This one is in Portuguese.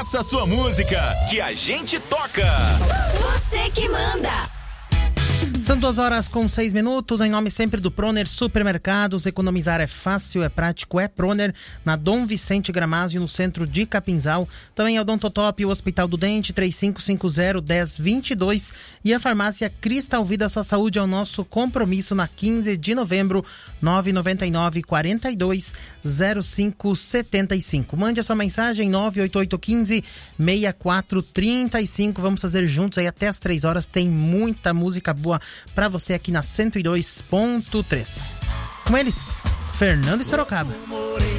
Peça a sua música, que a gente toca. Você que manda. São 2h06, em nome sempre do Proner Supermercados. Economizar é fácil, é prático, é Proner, na Dom Vicente Gramásio, no centro de Capinzal. Também é o Odontotop, o Hospital do Dente, 3550-1022. E a farmácia Cristal Vida, sua saúde é o nosso compromisso. Na 15 de novembro, 999-420575. Mande a sua mensagem, 98815-6435. Vamos fazer juntos aí até as 3 horas. Tem muita música boa pra você aqui na 102.3. Com eles, Fernando e Sorocaba.